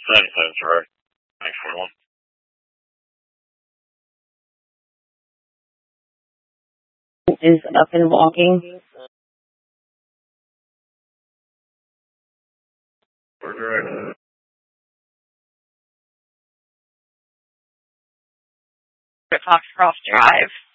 97, sorry. 941. Is up and walking. We're direct. Foxcroft Drive.